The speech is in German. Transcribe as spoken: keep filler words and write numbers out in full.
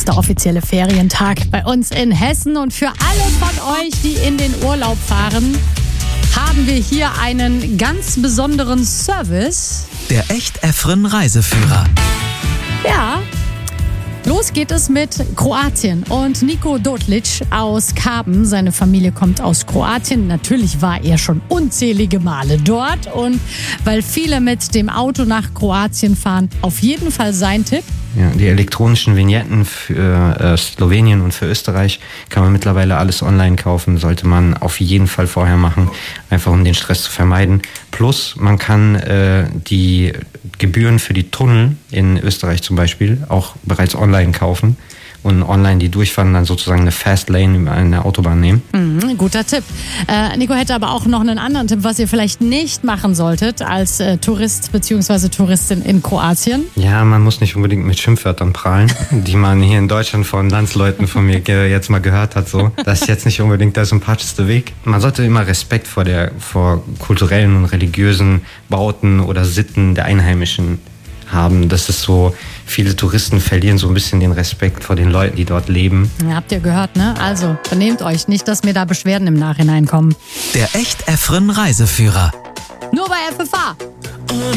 erster offizielle Ferientag bei uns in Hessen. Und für alle von euch, die in den Urlaub fahren, haben wir hier einen ganz besonderen Service. Der Echt-Efren Reiseführer. Ja, los geht es mit Kroatien und Nico Dotlic aus Karben. Seine Familie kommt aus Kroatien. Natürlich war er schon unzählige Male dort. Und weil viele mit dem Auto nach Kroatien fahren, auf jeden Fall sein Tipp. Ja, die elektronischen Vignetten für äh, Slowenien und für Österreich kann man mittlerweile alles online kaufen. Sollte man auf jeden Fall vorher machen, einfach um den Stress zu vermeiden. Plus man kann äh, die Gebühren für die Tunnel in Österreich zum Beispiel auch bereits online kaufen und online die Durchfahren dann sozusagen eine Fast Lane über eine Autobahn nehmen. Mhm, guter Tipp. Äh, Nico hätte aber auch noch einen anderen Tipp, was ihr vielleicht nicht machen solltet als äh, Tourist bzw. Touristin in Kroatien. Ja, man muss nicht unbedingt mit Schimpfwörtern prahlen, die man hier in Deutschland von Landsleuten von mir ge- jetzt mal gehört hat. So. Das ist jetzt nicht unbedingt der sympathischste Weg. Man sollte immer Respekt vor der vor kulturellen und religiösen Bauten oder Sitten der Einheimischen haben. Das ist so, viele Touristen verlieren so ein bisschen den Respekt vor den Leuten, die dort leben. Ja, habt ihr gehört, ne? Also, benehmt euch nicht, dass mir da Beschwerden im Nachhinein kommen. Der Echt-Efren Reiseführer. Nur bei F F A.